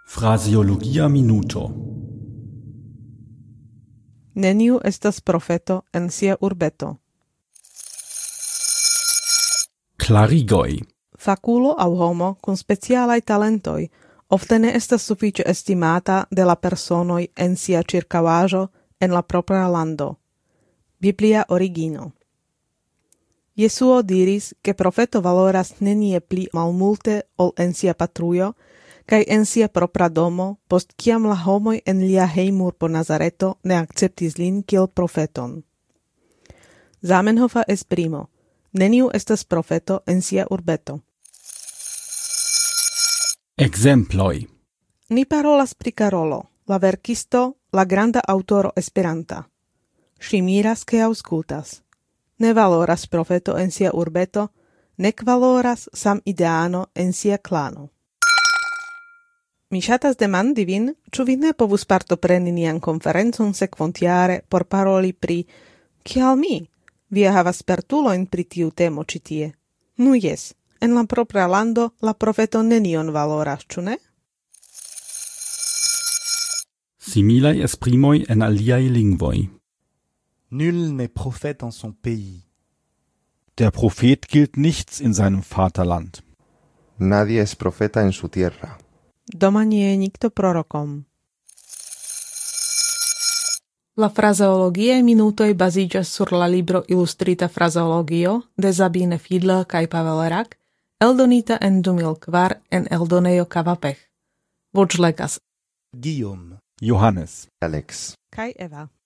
Fraseologia minuto. Neniu estas profeto en sia urbeto. Klarigoj. Fakulo aŭ homo kun specialaj talentoj ofte ne estas sufiĉe estimata de la personoj en sia ĉirkaŭaĵo en la propra lando. Biblia origino. Jesuo diris, ke profeto valoras nenie pli malmulte ol en sia patrujo, kaj en sia propra domo, post kiam la homoj en lia hejmurbo Nazareto ne akceptis lin kiel profeton. Zamenhofa esprimo: neniu estas profeto en sia urbeto. Ekzemploj. Ni parolas pri Karolo, la verkisto, la granda aŭtoro Esperanta. Ŝi miras ke aŭskultas. Ne valoras profeto en sia urbeto, nek valoras samideano en sia klano. Mi ŝatas demandi vin, ĉu vi ne povus partopreni nian konferencon sekvontjare por paroli pri kial mi? Vi havas spertulojn pri tiu temo ĉi tie. Nu jes, en la propra lando la profeto nenion valoras, ĉu ne? Similaj esprimoj en aliaj lingvoj. Nul n'est prophète en son pays. Der Prophet gilt nichts in seinem Vaterland. Nadie es profeta en su tierra. Doma nie je nikto prorokom. La frazeologiae minutoj baziĝas sur la libro Ilustrita frazeologio de Sabine Fiedler kaj Pavel Rak, eldonita en 2004 en eldonejo Kavapech. Voĉlegas Guillaume. Johannes. Alex. kaj Eva.